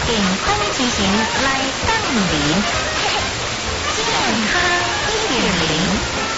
健康之行来当年，健康1.0。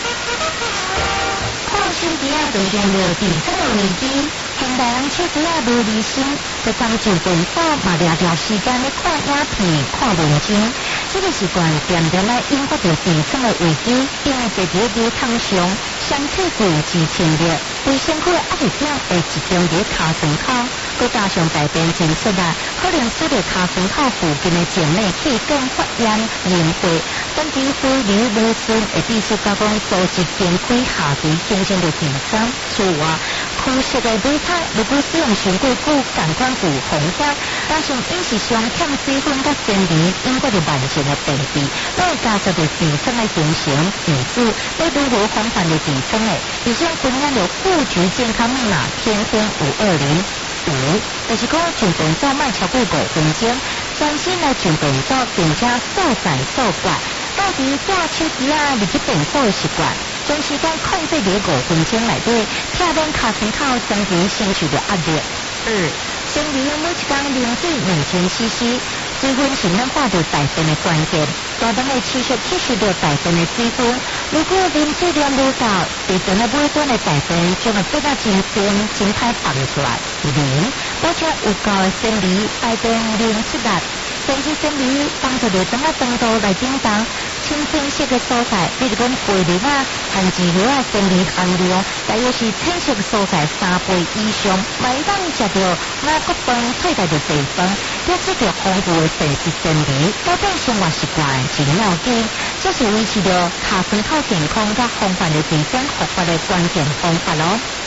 抗生素啊，出现了健康的危机，现代人确实啊无理性，就当就电脑嘛聊聊时间咧看影片、看文章，这个习惯点点来引发着健康的危机，因为在这个汤上相体固之前的对身躯的压力点会集中在尻川口，佮加上大便前出来，可能使得尻川口附近的静脉气管发炎、凝血，甚至血流无顺，会致使甲讲组织变开下垂，形成着健康阻碍。枯湿的水汤，如果使用上过久，感官有红斑，加上饮食上欠水分甲纤维，引发着慢性的便秘，都会加速着痔疮的形成。因此，要如何防范着痔疮呢？以上分享着户局健康密码：天天5205，就是讲上便所卖超过5分钟，专心来上便所，并且速战速决。到底带手机啊入去便所的习惯，将时间控制在5分钟内底，避免尻川口长期承受着压力。2. 生理每一天饮水2000cc， 水分是咱化着大便的关键，大肠会持续吸收着大便的水分。如果饮水量不够，地层的尾端的大便将会变得真深、真歹排出来。2. 保持有够的生理大便流出来。甚至生理帮助着肠仔肠道来震动，清清晰的所在，比如讲肺瘤啊、含脂瘤啊、生理含量，大约是清晰所在3倍以上，每当食着五谷饭替代着地方，表示着丰富的膳食纤维，改变生活习惯真要紧，这是维持着尻川口健康甲防范的痔疮复发的关键方法咯。